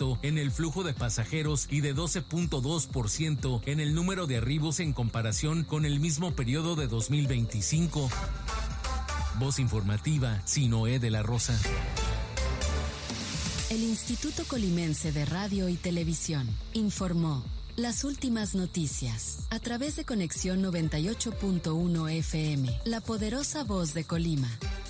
6.2% en el flujo de pasajeros y de 12.2% en el número de arribos en comparación con el mismo periodo de 2025. Voz informativa, Sinoé de la Rosa. El Instituto Colimense de Radio y Televisión informó las últimas noticias a través de Conexión 98.1 FM, la poderosa voz de Colima.